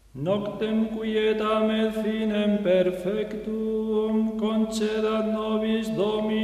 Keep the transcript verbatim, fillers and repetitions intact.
Noctem quietam et finem perfectum concedat nobis Domini.